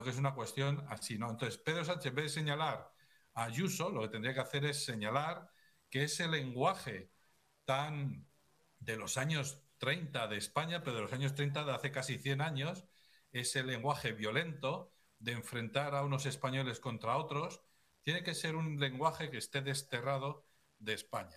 que es una cuestión así, ¿no? Entonces, Pedro Sánchez, en vez de señalar a Ayuso, lo que tendría que hacer es señalar que ese lenguaje tan de los años 30 de España, pero de los años 30 de hace casi 100 años, ese lenguaje violento de enfrentar a unos españoles contra otros, tiene que ser un lenguaje que esté desterrado de España.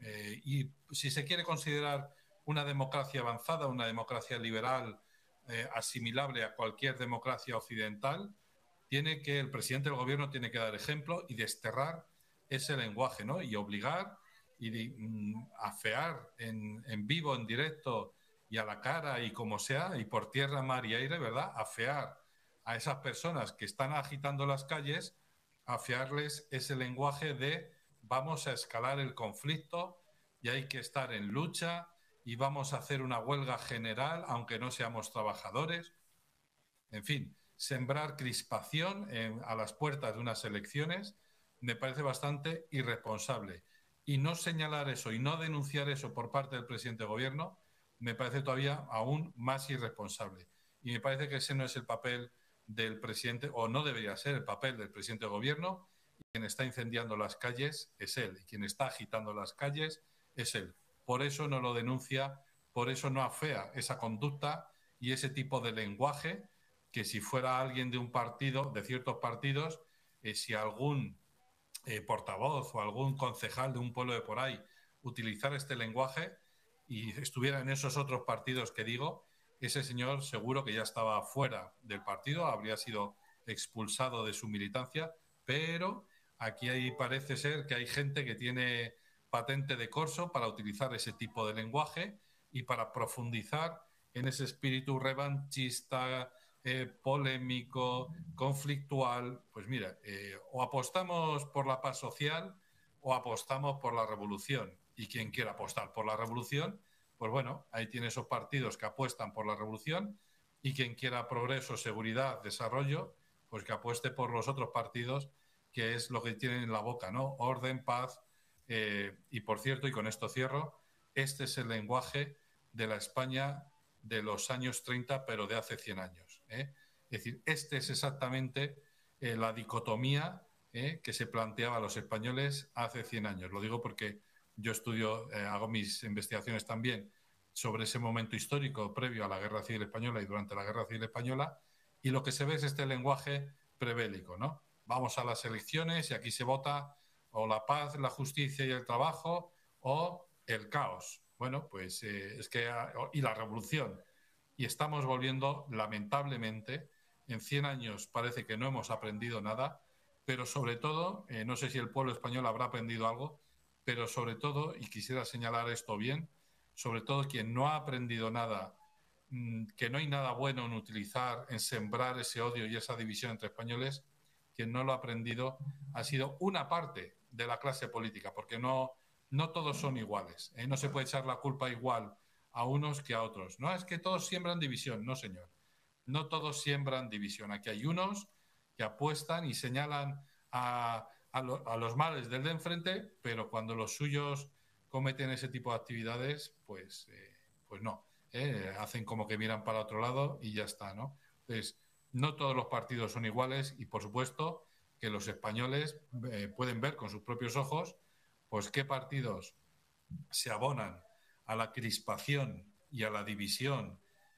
Y si se quiere considerar una democracia avanzada, una democracia liberal asimilable a cualquier democracia occidental, el presidente del gobierno tiene que dar ejemplo y desterrar ese lenguaje, ¿no? Y obligar y afear en vivo, en directo y a la cara y como sea, y por tierra, mar y aire, ¿verdad? Afear a esas personas que están agitando las calles, afearles ese lenguaje de vamos a escalar el conflicto y hay que estar en lucha y vamos a hacer una huelga general, aunque no seamos trabajadores. En fin, sembrar crispación a las puertas de unas elecciones me parece bastante irresponsable. Y no señalar eso y no denunciar eso por parte del presidente de gobierno me parece todavía aún más irresponsable. Y me parece que ese no es el papel del presidente, o no debería ser el papel del presidente de gobierno. Y quien está incendiando las calles es él, y quien está agitando las calles es él. Por eso no lo denuncia, por eso no afea esa conducta y ese tipo de lenguaje que si fuera alguien de un partido, de ciertos partidos, si algún portavoz o algún concejal de un pueblo de por ahí utilizara este lenguaje y estuviera en esos otros partidos que digo, ese señor seguro que ya estaba fuera del partido, habría sido expulsado de su militancia, pero aquí parece ser que hay gente que tiene patente de corso para utilizar ese tipo de lenguaje y para profundizar en ese espíritu revanchista, polémico, conflictual. Pues mira, o apostamos por la paz social o apostamos por la revolución. Y quien quiera apostar por la revolución, pues bueno, ahí tiene esos partidos que apuestan por la revolución, y quien quiera progreso, seguridad, desarrollo, pues que apueste por los otros partidos, que es lo que tienen en la boca, ¿no? Orden, paz. Y por cierto, y con esto cierro, este es el lenguaje de la España de los años 30, pero de hace 100 años. Es decir, este es exactamente la dicotomía que se planteaba a los españoles hace 100 años. Lo digo porque yo hago mis investigaciones también sobre ese momento histórico previo a la Guerra Civil Española y durante la Guerra Civil Española, y lo que se ve es este lenguaje prebélico, ¿no? Vamos a las elecciones y aquí se vota o la paz, la justicia y el trabajo, o el caos. Bueno, pues y la revolución. Y estamos volviendo, lamentablemente, en 100 años parece que no hemos aprendido nada, pero sobre todo, no sé si el pueblo español habrá aprendido algo, pero sobre todo, y quisiera señalar esto bien, sobre todo quien no ha aprendido nada, que no hay nada bueno en utilizar, en sembrar ese odio y esa división entre españoles, quien no lo ha aprendido ha sido una parte de la clase política, porque no todos son iguales. No se puede echar la culpa igual a unos que a otros. No es que todos siembran división, no señor. No todos siembran división. Aquí hay unos que apuestan y señalan a los males del de enfrente, pero cuando los suyos cometen ese tipo de actividades, pues no. Hacen como que miran para otro lado y ya está, ¿no? Entonces, no todos los partidos son iguales, y por supuesto que los españoles pueden ver con sus propios ojos pues qué partidos se abonan a la crispación y a la división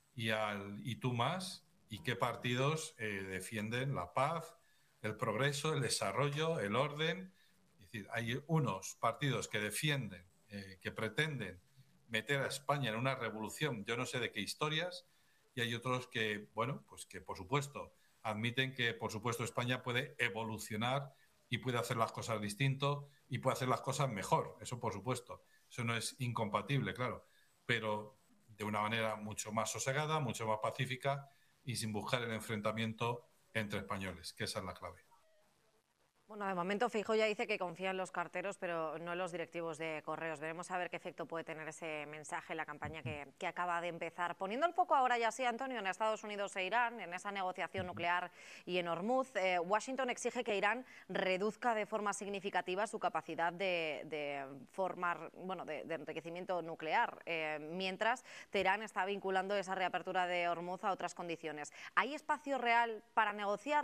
y tú más, y qué partidos defienden la paz, el progreso, el desarrollo, el orden. Es decir, hay unos partidos que defienden, que pretenden meter a España en una revolución, yo no sé de qué historias, y hay otros que, bueno, pues que por supuesto admiten que por supuesto España puede evolucionar y puede hacer las cosas distinto y puede hacer las cosas mejor, eso por supuesto. Eso no es incompatible, claro, pero de una manera mucho más sosegada, mucho más pacífica y sin buscar el enfrentamiento entre españoles, que esa es la clave. Bueno, de momento Feijóo ya dice que confía en los carteros, pero no en los directivos de Correos. Veremos a ver qué efecto puede tener ese mensaje en la campaña que acaba de empezar. Poniendo el foco ahora ya sí, Antonio, en Estados Unidos e Irán, en esa negociación nuclear y en Hormuz, Washington exige que Irán reduzca de forma significativa su capacidad de enriquecimiento nuclear, mientras Teherán está vinculando esa reapertura de Hormuz a otras condiciones. ¿Hay espacio real para negociar?